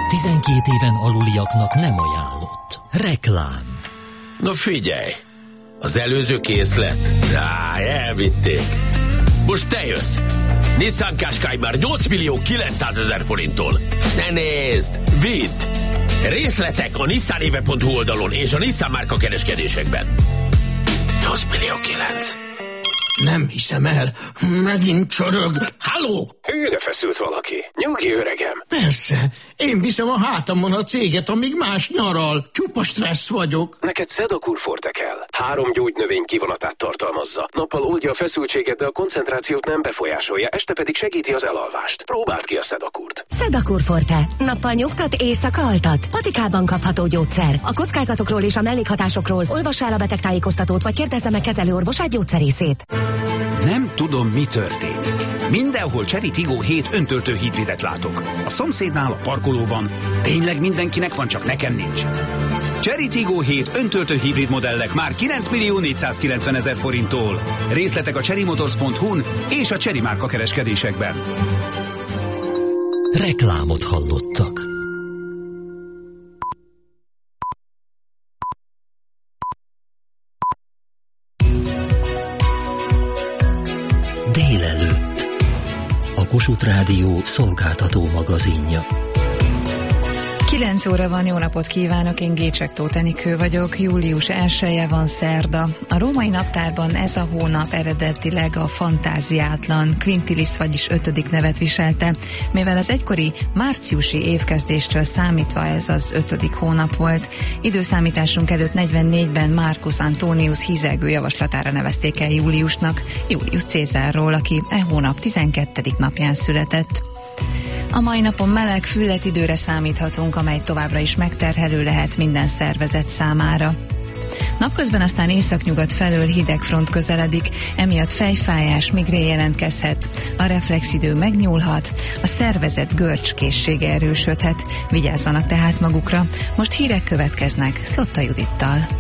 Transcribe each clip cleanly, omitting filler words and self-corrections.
12 éven aluliaknak nem ajánlott. Reklám. Na figyelj! Az előző készlet? Elvitték. Most te jössz! Nissan Qashqai már 8 millió 900 000 forinttól. Ne nézd! Vidd! Részletek a nissanéve.hu oldalon és a Nissan márka kereskedésekben. 8 millió 9. Nem hiszem el. Megint csorog. Halló? Hűre feszült valaki. Nyugi, öregem. Persze. Én viszem a hátamon a céget, amíg más nyaral. Csupa stressz vagyok. Neked Sedakur Forte kell. 3 gyógynövény kivonatát tartalmazza. Nappal oldja a feszültséget, de a koncentrációt nem befolyásolja, este pedig segíti az elalvást. Próbáld ki a Sedakurt. Sedakur Forte. Nappal nyugtat, éjszaka altat. Patikában kapható gyógyszer. A kockázatokról és a mellékhatásokról olvassa el a betegtájékoztatót, vagy kérdezze meg kezelőorvosát, gyógyszerészét. Nem tudom, mi történik. Mindenhol Chery Tiggo 7 öntöltő hibridet látok. A szomszédnál, a parkolóban. Tényleg mindenkinek van, csak nekem nincs. Chery Tiggo 7 öntöltő hibrid modellek már 9 millió 490 000 forinttól. Részletek a cherrymotors.hu-n és a Chery márka kereskedésekben. Reklámot hallottak. Délelőtt. A Kossuth Rádió szolgáltató magazinja. 9 óra van, jó napot kívánok, én Gécsek Tóth Enikő vagyok. Július 1-e van, szerda. A római naptárban ez a hónap eredetileg a fantáziátlan Quintilis, vagyis 5. nevet viselte, mivel az egykori márciusi évkezdéstől számítva ez az 5. hónap volt. Időszámításunk előtt 44-ben Marcus Antonius hízelgő javaslatára nevezték el júliusnak, Julius Cézárról, aki e hónap 12. napján született. A mai napon meleg fülletidőre számíthatunk, amely továbbra is megterhelő lehet minden szervezet számára. Napközben aztán északnyugat felől hideg front közeledik, emiatt fejfájás, migrén jelentkezhet, a reflexidő megnyúlhat, a szervezet görcskészsége erősödhet, vigyázzanak tehát magukra. Most hírek következnek Szlotta Judittal.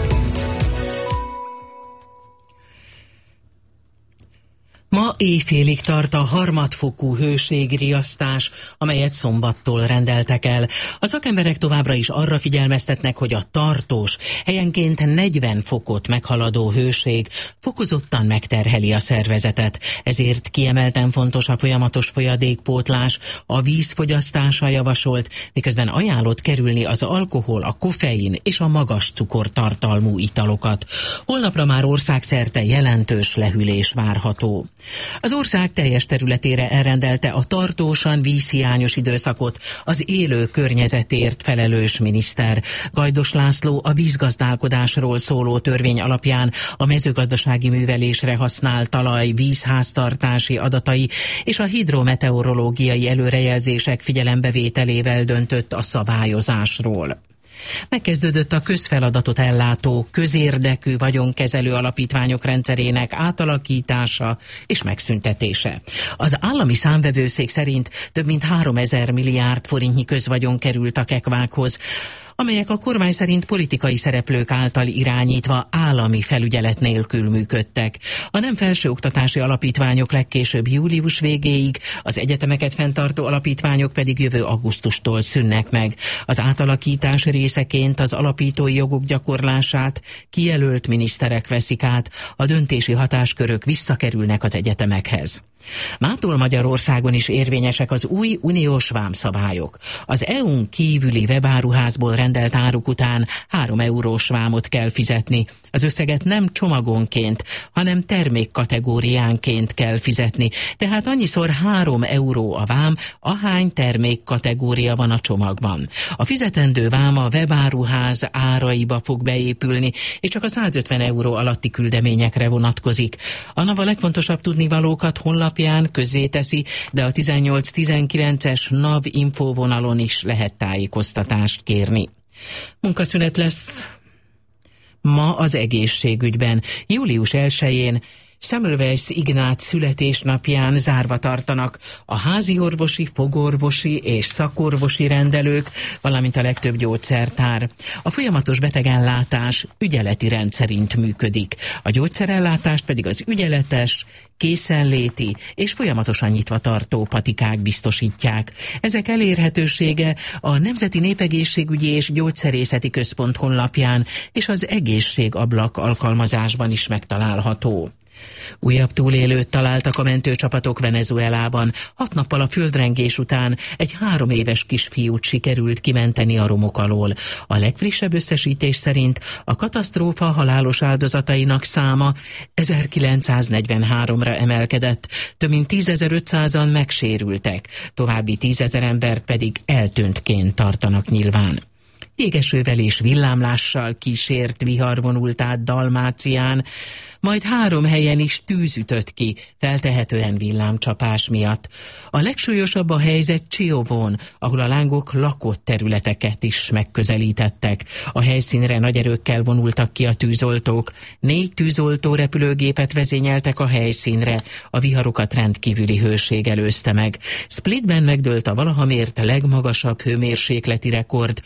Ma éjfélig tart a harmadfokú hőségriasztás, amelyet szombattól rendeltek el. A szakemberek továbbra is arra figyelmeztetnek, hogy a tartós, helyenként 40 fokot meghaladó hőség fokozottan megterheli a szervezetet. Ezért kiemelten fontos a folyamatos folyadékpótlás, a vízfogyasztása javasolt, miközben ajánlott kerülni az alkohol, a koffein és a magas cukortartalmú italokat. Holnapra már országszerte jelentős lehűlés várható. Az ország teljes területére elrendelte a tartósan vízhiányos időszakot az élő környezetért felelős miniszter. Gajdos László a vízgazdálkodásról szóló törvény alapján a mezőgazdasági művelésre használt talaj vízháztartási adatai és a hidrometeorológiai előrejelzések figyelembevételével döntött a szabályozásról. Megkezdődött a közfeladatot ellátó, közérdekű vagyonkezelő alapítványok rendszerének átalakítása és megszüntetése. Az állami számvevőszék szerint több mint 3000 milliárd forintnyi közvagyon került a kekvákhoz, amelyek a kormány szerint politikai szereplők által irányítva állami felügyelet nélkül működtek. A nem felsőoktatási alapítványok legkésőbb július végéig, az egyetemeket fenntartó alapítványok pedig jövő augusztustól szűnnek meg. Az átalakítás részeként az alapítói jogok gyakorlását kijelölt miniszterek veszik át, a döntési hatáskörök visszakerülnek az egyetemekhez. Mától Magyarországon is érvényesek az új uniós vámszabályok. Az EU-n kívüli webáruházból rendelt áruk után 3 eurós vámot kell fizetni. Az összeget nem csomagonként, hanem termékkategóriánként kell fizetni. Tehát annyiszor 3 euró a vám, ahány termékkategória van a csomagban. A fizetendő vám a webáruház áraiba fog beépülni, és csak a 150 euró alatti küldeményekre vonatkozik. A NAV a legfontosabb tudnivalókat honlapján közzéteszi, de a 18-19-es NAV infóvonalon is lehet tájékoztatást kérni. Munkaszünet lesz ma az egészségügyben. Július 1-én Semmelweis Ignác születésnapján zárva tartanak a háziorvosi, fogorvosi és szakorvosi rendelők, valamint a legtöbb gyógyszertár. A folyamatos betegellátás ügyeleti rend szerint működik, a gyógyszerellátást pedig az ügyeletes, készenléti és folyamatosan nyitva tartó patikák biztosítják. Ezek elérhetősége a Nemzeti Népegészségügyi és Gyógyszerészeti Központ honlapján és az Egészségablak alkalmazásban is megtalálható. Újabb túlélőt találtak a mentőcsapatok Venezuelában. 6 nappal a földrengés után egy 3 éves kisfiút sikerült kimenteni a romok alól. A legfrissebb összesítés szerint a katasztrófa halálos áldozatainak száma 1943-ra emelkedett, több mint 10.500-an megsérültek, további 10.000 embert pedig eltűntként tartanak nyilván. Jégesővel és villámlással kísért vihar vonult át Dalmácián, majd 3 helyen is tűz ütött ki, feltehetően villámcsapás miatt. A legsúlyosabb a helyzet Csiovón, ahol a lángok lakott területeket is megközelítettek. A helyszínre nagy erőkkel vonultak ki a tűzoltók. 4 tűzoltó repülőgépet vezényeltek a helyszínre. A viharokat rendkívüli hőség előzte meg. Splitben megdőlt a valaha mért legmagasabb hőmérsékleti rekord.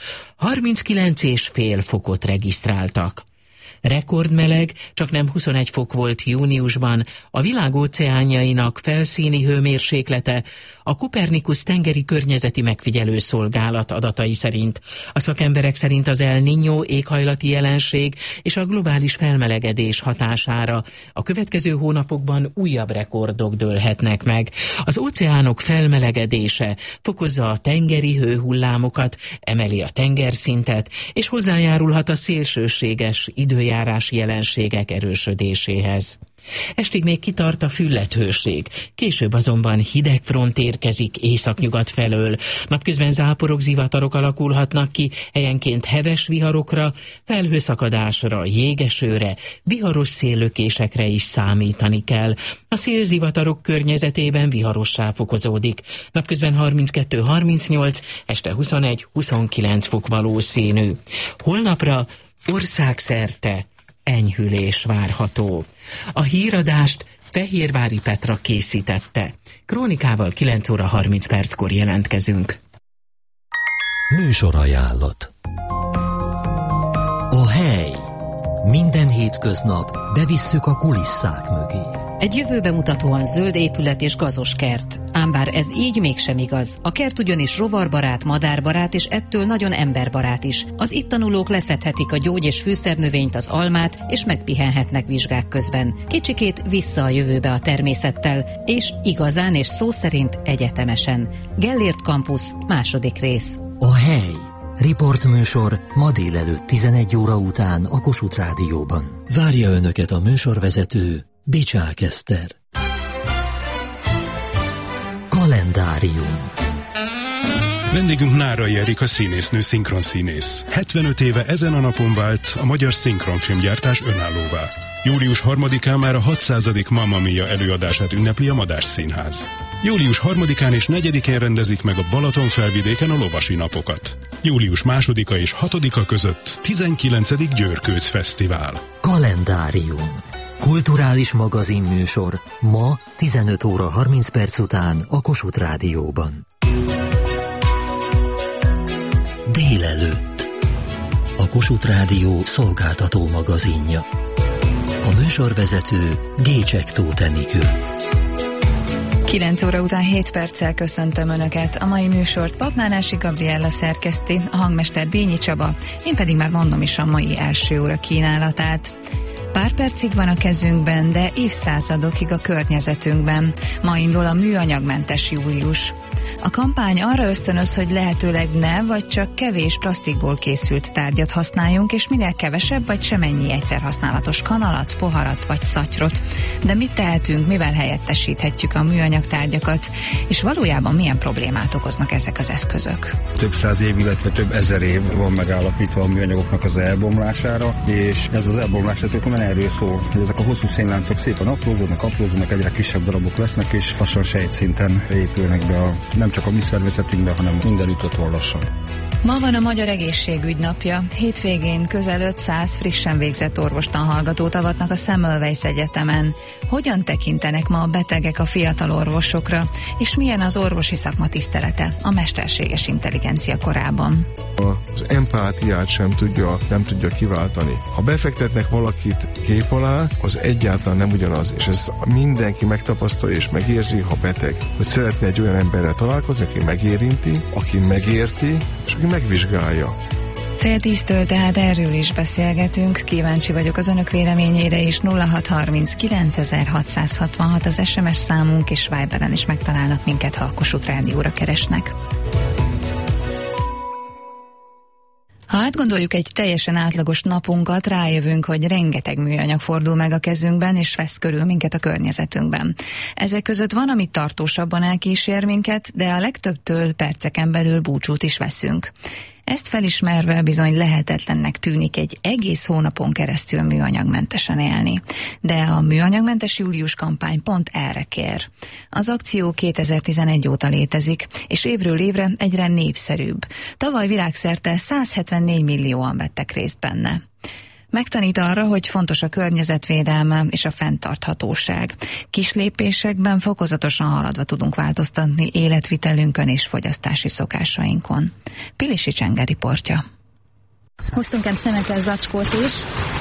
39,5 fokot regisztráltak. Rekordmeleg, csak nem 21 fok volt júniusban, a világ óceánjainak felszíni hőmérséklete a Copernicus tengeri környezeti megfigyelő szolgálat adatai szerint. A szakemberek szerint az El Niño éghajlati jelenség és a globális felmelegedés hatására a következő hónapokban újabb rekordok dőlhetnek meg. Az óceánok felmelegedése fokozza a tengeri hőhullámokat, emeli a tengerszintet, és hozzájárulhat a szélsőséges időjárási jelenségek erősödéséhez. Estig még kitart a füllethőség, később azonban hideg front érkezik északnyugat felől. Napközben záporok, zivatarok alakulhatnak ki, helyenként heves viharokra, felhőszakadásra, jégesőre, viharos széllökésekre is számítani kell. A szélzivatarok környezetében viharossá fokozódik. Napközben 32-38, este 21-29 fok valószínű. Holnapra országszerte enyhülés várható. A híradást Fehérvári Petra készítette. Krónikával 9 óra 30 perckor jelentkezünk. Műsorajánlat. A hely. Minden hétköznap bevisszük a kulisszák mögé. Egy jövőbe mutatóan zöld épület és gazos kert. Ám bár ez így mégsem igaz. A kert ugyanis rovarbarát, madárbarát és ettől nagyon emberbarát is. Az itt tanulók leszedhetik a gyógy- és fűszernövényt, az almát, és megpihenhetnek vizsgák közben. Kicsikét vissza a jövőbe a természettel, és igazán és szó szerint egyetemesen. Gellért Campus, 2. rész. A hely. Riportműsor ma délelőtt 11 óra után a Kossuth Rádióban. Várja Önöket a műsorvezető, Bicsák Eszter. Kalendárium. Vendégünk Nárai Erika színésznő, szinkronszínész. 75 éve ezen a napon vált a magyar szinkronfilmgyártás önállóvá. Július 3-án már a 600. Mamma Mia előadását ünnepli a Madách Színház. Július 3-án és 4-én rendezik meg a Balatonfelvidéken a Lovasi Napokat. Július 2-a és 6-a között 19. Győrkőc Fesztivál. Kalendárium. Kulturális magazinműsor ma 15 óra 30 perc után a Kossuth Rádióban. Délelőtt. A Kossuth Rádió szolgáltató magazinja. A műsorvezető Gécsek Tóth Enikő. 9 óra után 7 perccel köszöntöm Önöket. A mai műsort Papnánási Gabriella szerkeszti, a hangmester Bényi Csaba, én pedig már mondom is a mai első óra kínálatát. Pár percig van a kezünkben, de évszázadokig a környezetünkben. Ma indul a műanyagmentes július. A kampány arra ösztönöz, hogy lehetőleg ne, vagy csak kevés plasztikból készült tárgyat használjunk, és minél kevesebb, vagy semennyi egyszerhasználatos kanalat, poharat vagy szatyrot. De mit tehetünk, mivel helyettesíthetjük a műanyag tárgyakat, és valójában milyen problémát okoznak ezek az eszközök? Több száz év, illetve több ezer év van megállapítva a műanyagoknak az elbomlására, és ez az elbomlás erről szól, hogy ezek a hosszú szénláncok szépen aprózódnak, egyre kisebb darabok lesznek, és lassan sejtszinten épülnek be nem csak a mi szervezetünkbe, hanem mindenütt ott van lassan. Ma van a Magyar Egészségügy napja. Hétvégén közel 500 frissen végzett orvostanhallgatót avatnak a Semmelweis Egyetemen. Hogyan tekintenek ma a betegek a fiatal orvosokra, és milyen az orvosi szakma tisztelete a mesterséges intelligencia korában? Az empátiát nem tudja kiváltani. Ha befektetnek valakit kép alá, az egyáltalán nem ugyanaz, és ez mindenki megtapasztalja és megérzi, ha beteg. Hogy szeretne egy olyan emberrel találkozni, aki megérinti, aki megérti, és aki megvizsgálja. 9:30-től tehát erről is beszélgetünk. Kíváncsi vagyok az önök véleményére is. 0630 9666 az SMS számunk, és Viberen is megtalálnak minket, ha a Kossuth Rádióra keresnek. Ha átgondoljuk egy teljesen átlagos napunkat, rájövünk, hogy rengeteg műanyag fordul meg a kezünkben, és vesz körül minket a környezetünkben. Ezek között van, ami tartósabban elkísér minket, de a legtöbbtől perceken belül búcsút is veszünk. Ezt felismerve bizony lehetetlennek tűnik egy egész hónapon keresztül műanyagmentesen élni. De a műanyagmentes július kampány pont erre kér. Az akció 2011 óta létezik, és évről évre egyre népszerűbb. Tavaly világszerte 174 millióan vettek részt benne. Megtanít arra, hogy fontos a környezetvédelme és a fenntarthatóság. Kis lépésekben fokozatosan haladva tudunk változtatni életvitelünkön és fogyasztási szokásainkon. Pilisi Csenge riportja. Hoztunk ám szemetes zacskót is,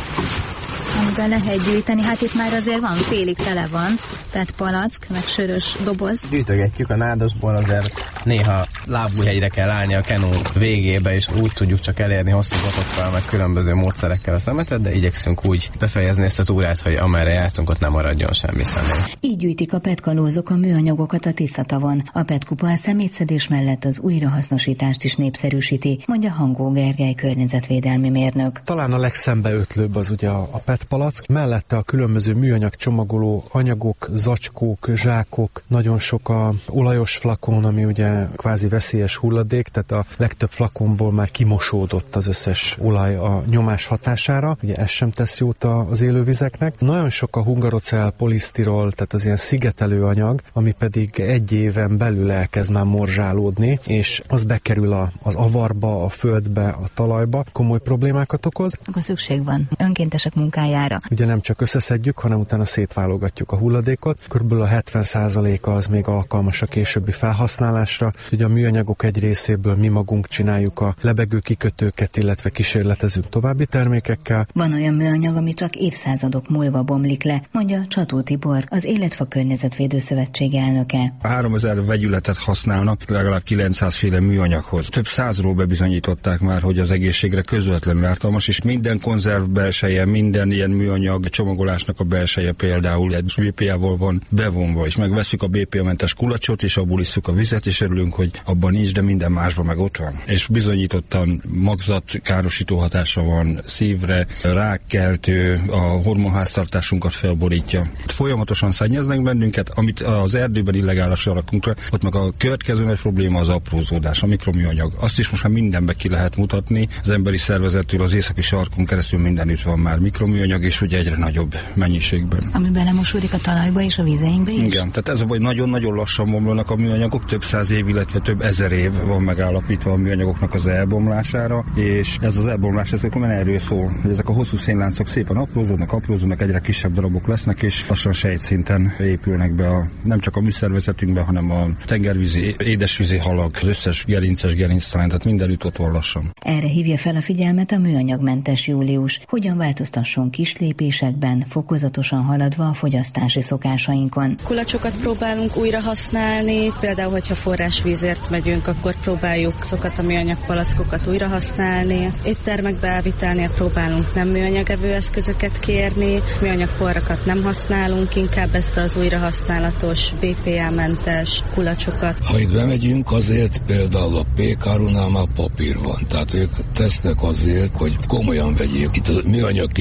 amiben lehet gyűjteni. Hát itt már azért van, félig tele van, tehát palack, meg sörös doboz. Gyűjtögetjük a nádasból, azért néha lábújhegyre kell állni a kenó végébe, és úgy tudjuk csak elérni hosszú botokkal, meg különböző módszerekkel a szemetet, de igyekszünk úgy befejezni ezt a túrát, hogy amerre jártunk, ott nem maradjon semmi személy. Így gyűjtik a PET-kalózok a műanyagokat a Tiszatavon. A PET-kupa a szemétszedés mellett az újrahasznosítást is népszerűsíti, mondja Hangó Gergely környezetvédelmi mérnök. Talán a legszembeötlőbb az ugye a PET palack, mellette a különböző műanyag csomagoló anyagok, zacskók, zsákok, nagyon sok a olajos flakon, ami ugye kvázi veszélyes hulladék, tehát a legtöbb flakonból már kimosódott az összes olaj a nyomás hatására, ugye ez sem tesz jót az élővizeknek. Nagyon sok a hungarocell, polisztirol, tehát az ilyen szigetelő anyag, ami pedig egy éven belül elkezd már morzsálódni, és az bekerül az avarba, a földbe, a talajba, komoly problémákat okoz. Akkor szükség van önkéntesek munkájára. Ugye nem csak összeszedjük, hanem utána szétválogatjuk a hulladékot. Körülbelül a 70%-a az még alkalmas a későbbi felhasználásra. Ugye a műanyagok egy részéből mi magunk csináljuk a lebegő kikötőket, illetve kísérletezünk további termékekkel. Van olyan műanyag, ami csak évszázadok múlva bomlik le, mondja Csató Tibor, az Életfa Környezetvédő Szövetség elnöke. 3000 vegyületet használnak legalább 900 féle műanyaghoz. Több százról bebizonyították már, hogy az egészségre közvetlenül ártalmas, és minden konzerv belseje, minden ilyen műanyag csomagolásnak a belseje például egy BPA-ból van bevonva, és megvesszük a BPA-mentes kulacsot, és abból isszuk a vizet, és örülünk, hogy abban nincs, de minden másban meg ott van. És bizonyítottan magzatkárosító hatása van szívre, rákkeltő, a hormonháztartásunkat felborítja. Folyamatosan szennyeznek bennünket, amit az erdőben illegálisan rakunk le, ott meg a következő nagy probléma az aprózódás, a mikroműanyag. Azt is most már mindenbe ki lehet mutatni. Az emberi szervezettől az északi sarkon keresztül mindenütt van már mikroműanyag, és ugye egyre nagyobb mennyiségben. Ami belemosódik a talajba és a vizeinkbe is? Igen, tehát ez a baj, nagyon-nagyon lassan bomlanak a műanyagok, több száz év, illetve több ezer év van megállapítva a műanyagoknak az elbomlására, és ez az elbomlás, ez erről szól, hogy ezek a hosszú szénláncok szépen aprózódnak, egyre kisebb darabok lesznek, és lassan sejtszinten épülnek be nem csak a mi szervezetünkbe, hanem a tengervízi, édesvízi halak, az összes gerinces gerinctalán, tehát mindenütt ott van lassan. Erre hívja fel a figyelmet a műanyagmentes július. Hogyan változtasson kis lépésekben, fokozatosan haladva a fogyasztási szokásainkon. Kulacsokat próbálunk újra használni, például, hogyha forrásvízért megyünk, akkor próbáljuk azokat a műanyag palackokat újra használni. Éttermekbe elvitelnél próbálunk nem műanyagevő eszközöket kérni, műanyag porrakat nem használunk, inkább ezt az újrahasználatos, BPA-mentes kulacsokat. Ha itt bemegyünk, azért például a PK-nál már papír van, tehát ők tesznek azért, hogy komolyan vegyék. Itt a műanyag kis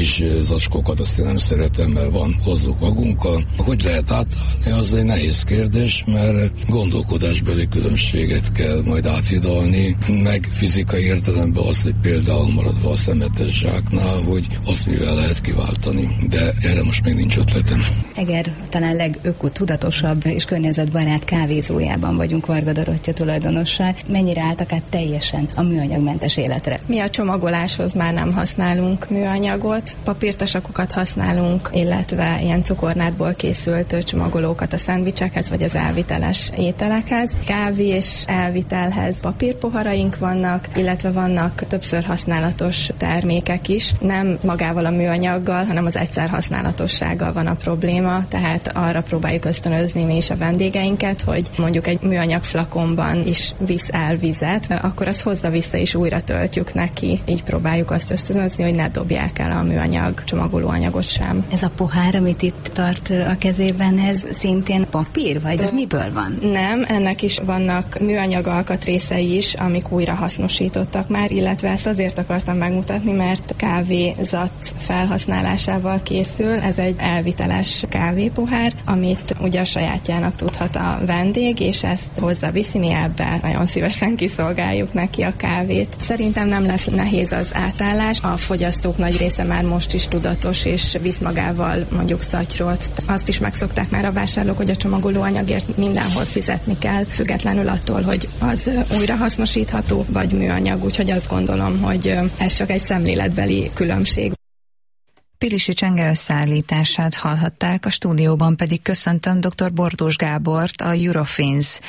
zacskókat azt én nem szeretem, mert hozzuk magunkkal. Hogy lehet átállni, az egy nehéz kérdés, mert gondolkodásbeli különbséget kell majd áthidalni, meg fizikai értelemben az, hogy például maradva a szemetes zsáknál, hogy azt mivel lehet kiváltani. De erre most még nincs ötletem. Eger talán legökotudatosabb és környezetbarát kávézójában vagyunk, Varga Dorottya tulajdonossal. Mennyire álltak át teljesen a műanyagmentes életre? Mi a csomagoláshoz már nem használunk műanyagot, papírtasakokat használunk, illetve ilyen cukornádból készült csomagolókat a szendvicsekhez vagy az elviteles ételekhez. Kávé és elvitelhez papírpoharaink vannak, illetve vannak többször használatos termékek is. Nem magával a műanyaggal, hanem az egyszer használatossággal van a probléma, tehát arra próbáljuk ösztönözni mi is a vendégeinket, hogy mondjuk egy műanyag flakonban is visz el vizet, akkor azt hozza vissza és újra töltjük neki. Így próbáljuk azt ösztönözni, hogy ne dobják el a műanyag csomagolóanyagot sem. Ez a pohár, amit itt tart a kezében, ez szintén papír, vagy ez miből van? Nem, ennek is vannak műanyag alkatrészei is, amik újra hasznosítottak már, illetve ezt azért akartam megmutatni, mert kávézat felhasználásával készül. Ez egy elviteles kávépohár, amit ugye a sajátjának tudhat a vendég, és ezt hozzaviszi, mi ebben nagyon szívesen kiszolgáljuk neki a kávét. Szerintem nem lesz nehéz az átállás. A fogyasztók nagy része már most is tudatos, és visz magával mondjuk szatyrót. Azt is megszokták már a vásárlók, hogy a csomagolóanyagért mindenhol fizetni kell, függetlenül attól, hogy az újrahasznosítható vagy műanyag, úgyhogy azt gondolom, hogy ez csak egy szemléletbeli különbség. Pilisi Csenge összeállítását hallhatták, a stúdióban pedig köszöntöm dr. Bordós Gábort, a Eurofins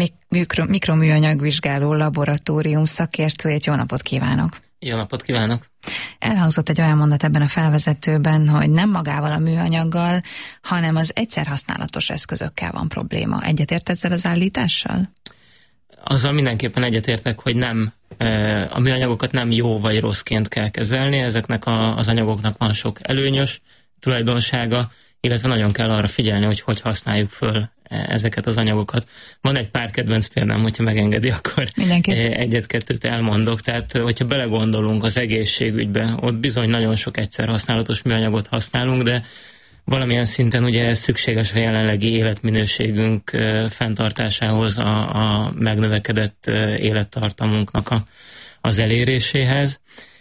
mikroműanyagvizsgáló laboratórium szakértőjét. Jó napot kívánok! Jó napot kívánok! Elhangzott egy olyan mondat ebben a felvezetőben, hogy nem magával a műanyaggal, hanem az egyszer használatos eszközökkel van probléma. Egyetért ezzel az állítással? Azzal mindenképpen egyetértek, hogy nem, a műanyagokat nem jó vagy rosszként kell kezelni, ezeknek az anyagoknak van sok előnyös tulajdonsága, illetve nagyon kell arra figyelni, hogy használjuk föl ezeket az anyagokat. Van egy pár kedvenc példám, hogyha megengedi, akkor egyet-kettőt elmondok. Tehát, hogyha belegondolunk az egészségügybe, ott bizony nagyon sok egyszer használatos műanyagot használunk, de valamilyen szinten ugye ez szükséges a jelenlegi életminőségünk fenntartásához, a megnövekedett élettartamunknak az eléréséhez.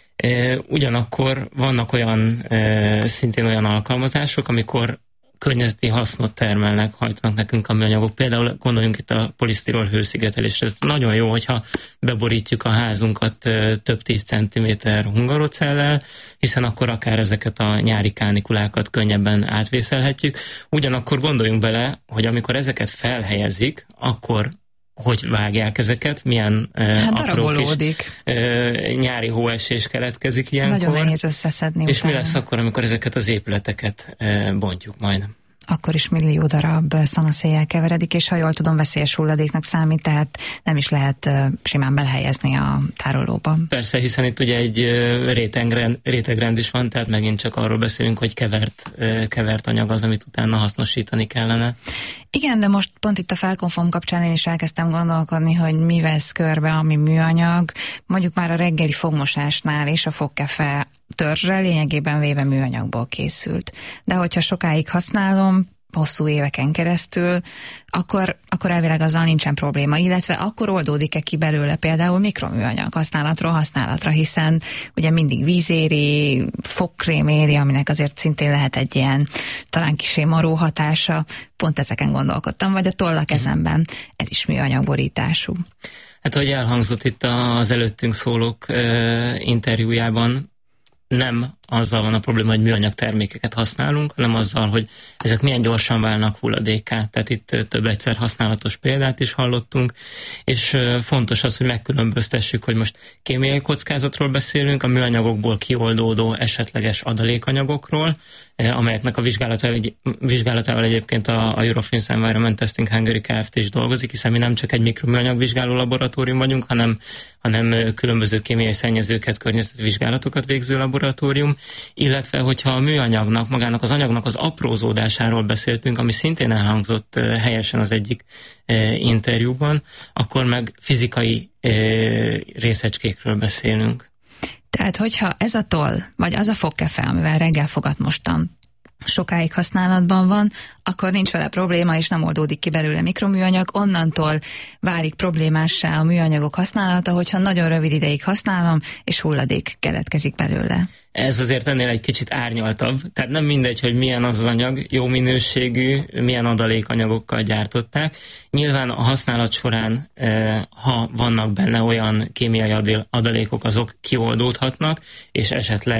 Ugyanakkor vannak szintén olyan alkalmazások, amikor környezeti hasznot termelnek, hajtanak nekünk a műanyagok. Például gondoljunk itt a polisztirol hőszigetelésre. Nagyon jó, hogyha beborítjuk a házunkat több 10 centiméter hungarocellel, hiszen akkor akár ezeket a nyári kánikulákat könnyebben átvészelhetjük. Ugyanakkor gondoljunk bele, hogy amikor ezeket felhelyezik, akkor hogy vágják ezeket, milyen apró kis nyári hóesés keletkezik ilyenkor. Nagyon nehéz összeszedni. És mi lesz akkor, amikor ezeket az épületeket bontjuk majd? Akkor is millió darab szanaszéjjel keveredik, és ha jól tudom, veszélyes hulladéknak számít, tehát nem is lehet simán belehelyezni a tárolóba. Persze, hiszen itt ugye egy rétegrend is van, tehát megint csak arról beszélünk, hogy kevert anyag az, amit utána hasznosítani kellene. Igen, de most pont itt a Felkonform kapcsán én is elkezdtem gondolkodni, hogy mi vesz körbe, ami műanyag. Mondjuk már a reggeli fogmosásnál és a fogkefe törzse lényegében véve műanyagból készült. De hogyha sokáig használom, hosszú éveken keresztül, akkor elvileg azzal nincsen probléma, illetve akkor oldódik-e ki belőle például mikroműanyag használatról használatra, hiszen ugye mindig víz éri, fogkrém éri, aminek azért szintén lehet egy ilyen talán kissé maró hatása, pont ezeken gondolkodtam, vagy a toll a kezemben, ez is műanyagborítású. Hát, ahogy elhangzott itt az előttünk szólók interjújában, nem azzal van a probléma, hogy műanyag termékeket használunk, hanem azzal, hogy ezek milyen gyorsan válnak hulladékká. Tehát itt több egyszer használatos példát is hallottunk, és fontos az, hogy megkülönböztessük, hogy most kémiai kockázatról beszélünk, a műanyagokból kioldódó esetleges adalékanyagokról, amelyeknek a vizsgálatával egyébként a Eurofins Environment Testing Hungary Kft. Is dolgozik, hiszen mi nem csak egy mikroműanyag vizsgáló laboratórium vagyunk, hanem különböző kémiai szennyezőket, környezeti vizsgálatokat végző laboratórium, illetve hogyha a műanyagnak, magának az anyagnak az aprózódásáról beszéltünk, ami szintén elhangzott helyesen az egyik interjúban, akkor meg fizikai részecskékről beszélünk. Tehát, hogyha ez a toll, vagy az a fogkefe, amivel reggel fogat mostam, sokáig használatban van, akkor nincs vele probléma, és nem oldódik ki belőle mikroműanyag. Onnantól válik problémássá a műanyagok használata, hogyha nagyon rövid ideig használom, és hulladék keletkezik belőle. Ez azért ennél egy kicsit árnyaltabb, tehát nem mindegy, hogy milyen az anyag, jó minőségű, milyen adalékanyagokkal gyártották. Nyilván a használat során, ha vannak benne olyan kémiai adalékok, azok kioldódhatnak, és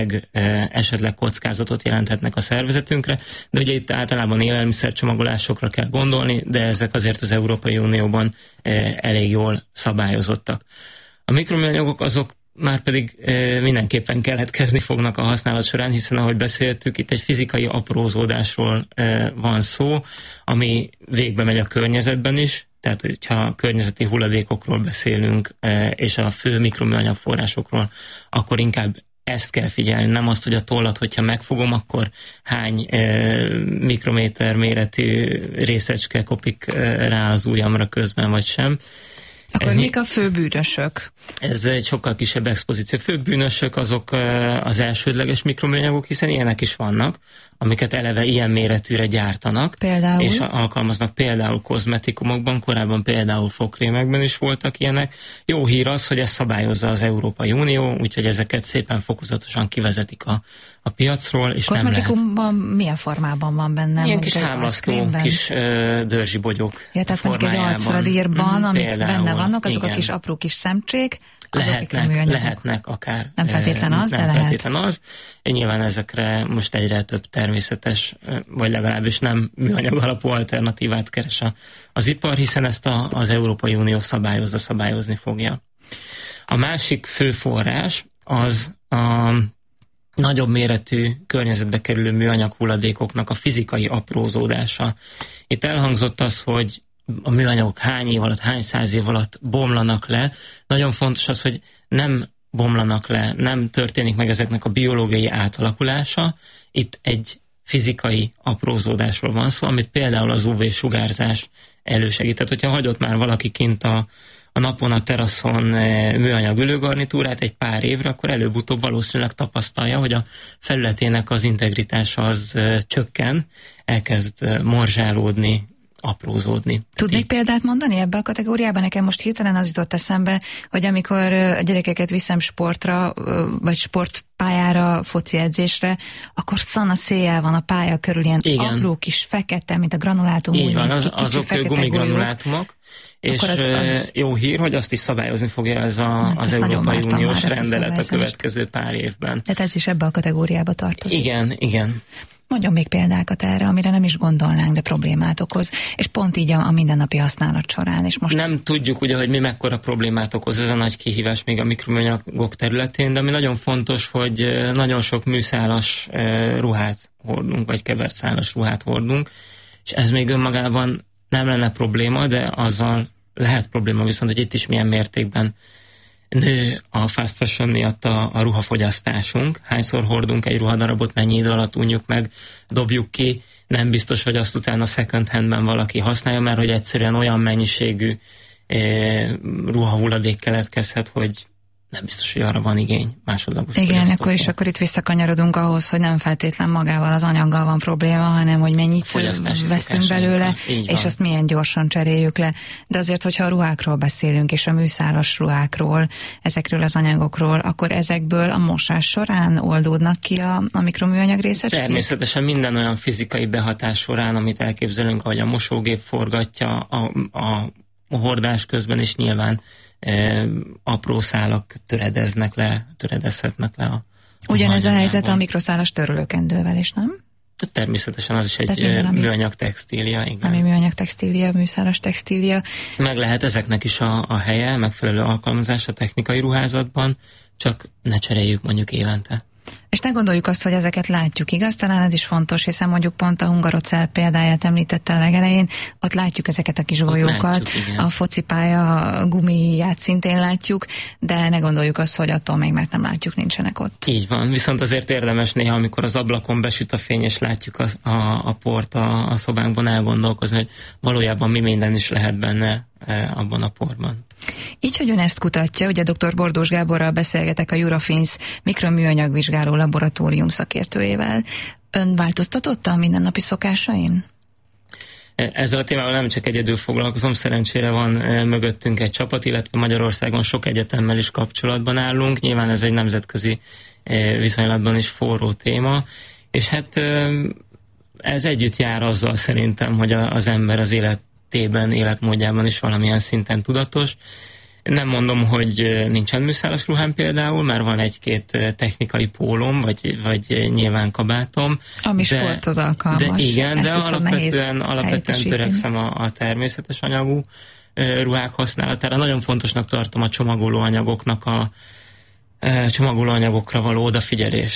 esetleg kockázatot jelenthetnek a szervezetünkre, de ugye itt általában élelmiszercsomagolásokra kell gondolni, de ezek azért az Európai Unióban elég jól szabályozottak. A mikroműanyagok azok már pedig mindenképpen keletkezni fognak a használat során, hiszen ahogy beszéltük, itt egy fizikai aprózódásról van szó, ami végbe megy a környezetben is, tehát hogyha környezeti hulladékokról beszélünk, és a fő mikroműanyag forrásokról, akkor inkább ezt kell figyelni, nem azt, hogy a tollat, hogyha megfogom, akkor hány mikrométer méretű részecske kopik rá az ujjamra közben, vagy sem. Akkor mik a fő bűnösök? Ez egy sokkal kisebb expozíció. Fő bűnösök azok az elsődleges mikroműanyagok, hiszen ilyenek is vannak, amiket eleve ilyen méretűre gyártanak, például? És alkalmaznak például kozmetikumokban, korábban például fogkrémekben is voltak ilyenek. Jó hír az, hogy ezt szabályozza az Európai Unió, úgyhogy ezeket szépen fokozatosan kivezetik a piacról, és kozmetikumban milyen formában van benne? Ilyen kis hámlasztó, kis dörzsi bogyók tehát mondjuk egy arcradírban, amik például, benne vannak, azok igen. A kis apró kis szemcsék, lehetnek akár. Nem feltétlen az, de lehet. Feltétlen az. Nyilván ezekre most egyre több természetes, vagy legalábbis nem műanyag alapú alternatívát keres az ipar, hiszen ezt az Európai Unió szabályozni fogja. A másik fő forrás az a nagyobb méretű környezetbe kerülő műanyag hulladékoknak a fizikai aprózódása. Itt elhangzott az, hogy a műanyagok hány év alatt, hány száz év alatt bomlanak le. Nagyon fontos az, hogy nem bomlanak le, nem történik meg ezeknek a biológiai átalakulása. Itt egy fizikai aprózódásról van szó, amit például az UV-sugárzás elősegített. Hogyha hagyott már valaki kint a napon, a teraszon műanyag ülőgarnitúrát egy pár évre, akkor előbb-utóbb valószínűleg tapasztalja, hogy a felületének az integritása az csökken, elkezd morzsálódni, aprózódni. Tudnék példát mondani ebbe a kategóriában? Nekem most hirtelen az jutott eszembe, hogy amikor a gyerekeket viszem sportra, vagy sportpályára, foci edzésre, akkor szana széjjel van a pálya körül, ilyen apró kis fekete, mint a granulátum. Így van, azok gumigranulátumok, és az jó hír, hogy azt is szabályozni fogja ez az Európai Uniós rendelet a következő pár évben. Tehát ez is ebbe a kategóriába tartozik. Igen. Mondjon még példákat erre, amire nem is gondolnánk, de problémát okoz, és pont így a mindennapi használat során. És most nem tudjuk ugye, hogy mi mekkora problémát okoz, ez a nagy kihívás még a mikroműanyagok területén, de ami nagyon fontos, hogy nagyon sok műszálas ruhát hordunk, vagy kevert szálas ruhát hordunk, és ez még önmagában nem lenne probléma, de azzal lehet probléma viszont, hogy itt is milyen mértékben nő a fast fashion miatt a ruhafogyasztásunk. Hányszor hordunk egy ruhadarabot, mennyi idő alatt unjuk meg, dobjuk ki, nem biztos, hogy azt utána second handben valaki használja, mert hogy egyszerűen olyan mennyiségű ruhahulladék keletkezhet, hogy nem biztos, hogy arra van igény másodlagos. Igen, akkor itt visszakanyarodunk ahhoz, hogy nem feltétlen magával az anyaggal van probléma, hanem hogy mennyit veszünk belőle, és azt milyen gyorsan cseréljük le. De azért, hogyha a ruhákról beszélünk, és a műszálas ruhákról, ezekről az anyagokról, akkor ezekből a mosás során oldódnak ki a mikroműanyag részecskék? Természetesen minden olyan fizikai behatás során, amit elképzelünk, ahogy a mosógép forgatja, a hordás közben is nyilván apró szálak töredezhetnek le a ugyanez a helyzet a mikroszálas törlőkendővel is, nem? Természetesen az is egy műanyag textília, igen. Ami műanyag textília, műszálas textília. Meg lehet ezeknek is a helye, megfelelő alkalmazás a technikai ruházatban, csak ne cseréljük mondjuk évente. És ne gondoljuk azt, hogy ezeket látjuk, igaz? Talán ez is fontos, hiszen mondjuk pont a Hungarocell példáját említette a legelején, ott látjuk ezeket a kis golyókat, a focipálya gumiját szintén látjuk, de ne gondoljuk azt, hogy attól még mert nem látjuk, nincsenek ott. Így van, viszont azért érdemes néha, amikor az ablakon besüt a fény, és látjuk a port a szobánkban, elgondolkozni, hogy valójában mi minden is lehet benne abban a porban. Így, hogy ön ezt kutatja, ugye dr. Bordós Gáborral beszélgetek, a Eurofins mikroműanyagvizsgáló laboratórium szakértőjével. Ön változtatott a mindennapi szokásain? Ezzel a témával nem csak egyedül foglalkozom, szerencsére van mögöttünk egy csapat, illetve Magyarországon sok egyetemmel is kapcsolatban állunk. Nyilván ez egy nemzetközi viszonylatban is forró téma, és hát ez együtt jár azzal szerintem, hogy az ember az életmódjában is valamilyen szinten tudatos. Nem mondom, hogy nincsen műszálas ruhám például, mert van egy-két technikai pólom, vagy nyilván kabátom. Ami sporthoz alkalmas. De igen, de alapvetően törekszem a természetes anyagú ruhák használatára. Nagyon fontosnak tartom a csomagolóanyagokra való odafigyelést.